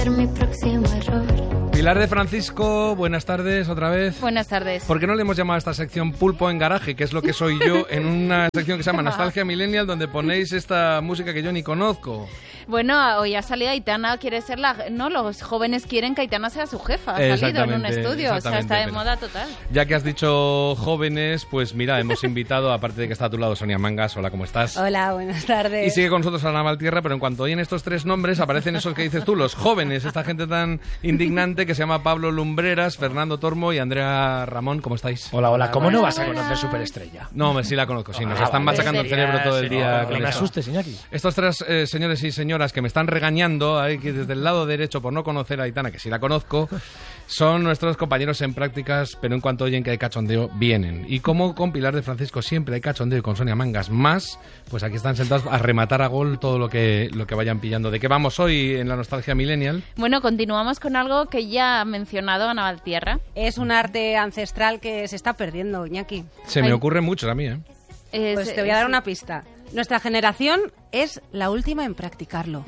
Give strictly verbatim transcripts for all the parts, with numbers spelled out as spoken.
Mi próximo error. Pilar de Francisco, buenas tardes otra vez. Buenas tardes. ¿Por qué no le hemos llamado a esta sección Pulpo en Garaje, que es lo que soy yo, en una sección que se llama Nostalgia Millennial, donde ponéis esta música que yo ni conozco? Bueno, hoy ha salido Aitana, quiere ser la... No, los jóvenes quieren que Aitana sea su jefa. Ha salido en un estudio, o sea, está de moda total. Ya que has dicho jóvenes, pues mira, hemos invitado, aparte de que está a tu lado Sonia Mangas. Hola, ¿cómo estás? Hola, buenas tardes. Y sigue con nosotros Ana Valtierra, pero en cuanto oyen estos tres nombres, aparecen esos que dices tú, los jóvenes, esta gente tan indignante que se llama Pablo Lumbreras, Fernando Tormo y Andrea Ramón. ¿Cómo estáis? Hola, hola. ¿Cómo no vas a conocer Superestrella? No, sí la conozco, sí. Nos Ah, están vale. machacando el cerebro todo el día. No con me esto. asustes, Iñaki. Estos tres eh, señores y señoras que me están regañando ahí que desde el lado derecho por no conocer a Aitana, que sí la conozco, son nuestros compañeros en prácticas, pero en cuanto oyen que hay cachondeo, vienen. Y como con Pilar de Francisco siempre hay cachondeo y con Sonia Mangas más, pues aquí están sentados a rematar a gol todo lo que, lo que vayan pillando. ¿De qué vamos hoy en la Nostalgia Millennial? Bueno, continuamos con algo que ya ha mencionado Ana Valtierra. Es un arte ancestral que se está perdiendo, Iñaki. Se me Ay. ocurren muchos a mí, ¿eh? Es- Pues te voy a dar es- una pista. Nuestra generación es la última en practicarlo.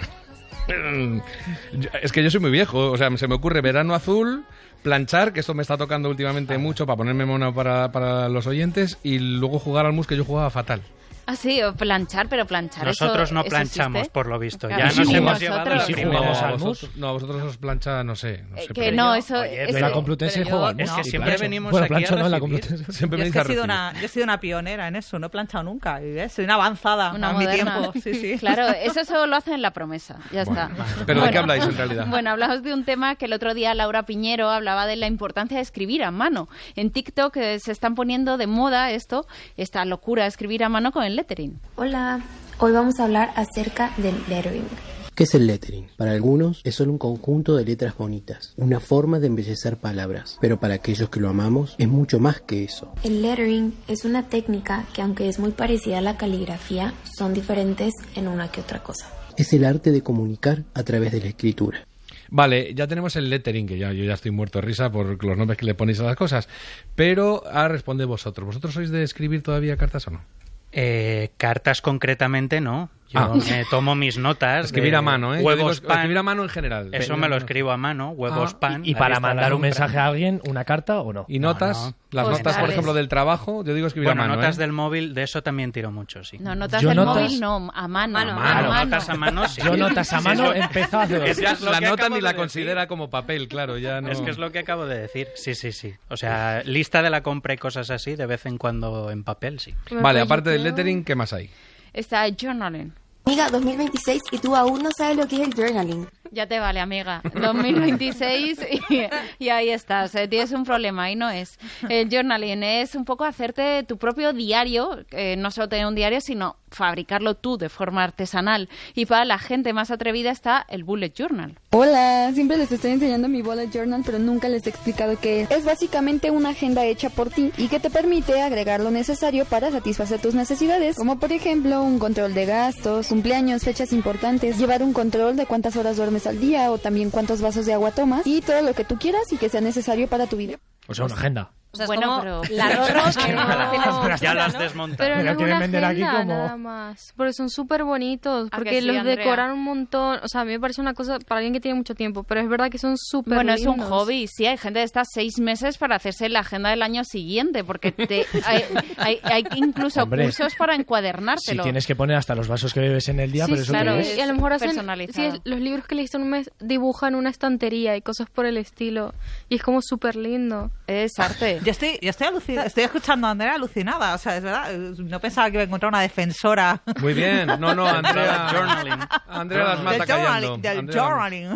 Es que yo soy muy viejo, o sea, se me ocurre verano azul, planchar, que esto me está tocando últimamente mucho para ponerme mono para, para los oyentes, y luego jugar al mus, que yo jugaba fatal. Ah, sí, o planchar, pero planchar Nosotros eso, no ¿eso planchamos, existe? por lo visto. Claro, Ya y nos si hemos nosotros- llevado ¿Y la si primera. jugamos No, a al mus? vosotros, no, a vosotros os plancha, no sé. No Eh, sé que pero no, yo- eso... Oye, eso- En la Complutense pero yo- juega al mus. no. Es que y siempre plancha. venimos Bueno, aquí a plancha no en la recibir. Complutense. Siempre Yo me es dice que he a sido, recibir. una, yo he sido una pionera en eso, no he planchado nunca. Y ¿ves? Soy una avanzada Una a mi moderna. tiempo. Sí, sí. Claro, eso solo lo hacen en la promesa, ya está. ¿Pero de Bueno, qué habláis en realidad? Bueno, hablamos de un tema que el otro día Laura Piñero hablaba de la importancia de escribir a mano. En TikTok eh, se están poniendo de moda esto, esta locura de escribir a mano con el lettering. Hola, hoy vamos a hablar acerca del lettering. ¿Qué es el lettering? Para algunos es solo un conjunto de letras bonitas, una forma de embellecer palabras, pero para aquellos que lo amamos es mucho más que eso. El lettering es una técnica que, aunque es muy parecida a la caligrafía, son diferentes en una que otra cosa. Es el arte de comunicar a través de la escritura. Vale, ya tenemos el lettering, que ya yo ya estoy muerto de risa por los nombres que le ponéis a las cosas, pero ahora responde vosotros. ¿Vosotros sois de escribir todavía cartas o no? Eh, cartas concretamente no. Yo Ah. me tomo mis notas. Escribir de a mano, ¿eh? Yo Huevos digo, pan. escribir a mano en general. Eso Pero- me lo escribo a mano, huevos Ah, pan. ¿Y, y la para lista de mandar la un compra. mensaje a alguien, una carta o no? ¿Y notas? No, no. Las Postales. notas, por ejemplo, del trabajo, yo digo escribir Bueno, a mano, notas ¿eh? del móvil, de eso también tiro mucho, sí. No, notas Yo del notas- móvil, no, a mano. Mano, a Claro, mano. notas a mano sí. Yo notas a Sí, mano sí, he empezado hace dos Es días. lo La que nota acabo ni de la decir. considera como papel, claro, ya no... Es que es lo que acabo de decir. Sí, sí, sí. O sea, lista de la compra y cosas así, de vez en cuando en papel, sí. Vale, aparte del lettering, ¿qué más hay? Está journaling. Amiga, dos mil veintiséis y tú aún no sabes lo que es el journaling. Ya te vale, amiga. dos mil veintiséis y, y ahí estás. Eh, tienes un problema y no es. El journaling es un poco hacerte tu propio diario, eh, no solo tener un diario, sino fabricarlo tú de forma artesanal. Y para la gente más atrevida está el bullet journal. Hola, siempre les estoy enseñando mi bullet journal, pero nunca les he explicado qué es. Es básicamente una agenda hecha por ti y que te permite agregar lo necesario para satisfacer tus necesidades, como por ejemplo un control de gastos, cumpleaños, fechas importantes, llevar un control de cuántas horas duermes al día o también cuántos vasos de agua tomas y todo lo que tú quieras y que sea necesario para tu vida. O sea, una agenda. O sea, es Bueno, como pero- la Rorros que no hace las cosas, Ya lo has ¿no? desmontado. Pero, Pero no es quieren una vender aquí agenda como- nada más, porque son súper bonitos, ¿A porque que sí, los Andrea? decoran un montón, o sea, a mí me parece una cosa para alguien que tiene mucho tiempo, pero es verdad que son súper Bueno, es un lindos. hobby, sí, hay gente que está seis meses para hacerse la agenda del año siguiente, porque te, hay, hay, hay incluso Hombre, cursos para Si encuadernártelo. tienes que poner hasta los vasos que bebes en el día, Sí, pero eso claro, qué es- es. y a lo mejor hacen, personalizado. sí, los libros que leíste en un mes dibujan una estantería y cosas por el estilo, y es como súper lindo. Es arte. Yo estoy, yo estoy, alucin- estoy escuchando a Andrea alucinada, o sea, es verdad, no pensaba que iba a encontrar una defensora Muy bien. No, no, Andrea... Journaling. Andrea las mata del callando. journaling. Del Andrea- journaling.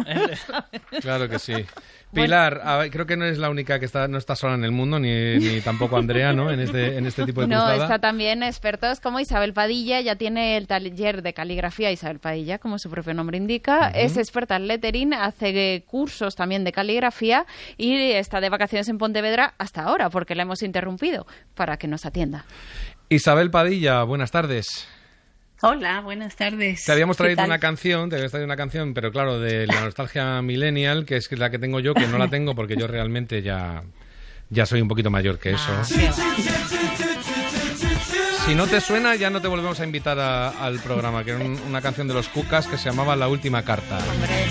Claro que sí. Pilar, a ver, creo que no eres la única que está, no está sola en el mundo, ni, ni tampoco Andrea, ¿no? En este, en este tipo de No, cruzada. está también expertos como Isabel Padilla, ya tiene el taller de caligrafía Isabel Padilla, como su propio nombre indica, es experta en lettering, hace eh, cursos también de caligrafía y está de vacaciones en Pontevedra hasta ahora, porque la hemos interrumpido para que nos atienda. Isabel Padilla, buenas tardes. Hola, buenas tardes. Te habíamos ¿Qué traído tal? una canción, te habíamos traído una canción, pero claro, de la nostalgia millennial, que es la que tengo yo, que no la tengo porque yo realmente ya, ya soy un poquito mayor que eso. Ah, qué va. Si no te suena, ya no te volvemos a invitar a- al programa, que era un- una canción de los Cucas que se llamaba La Última Carta. Hombre,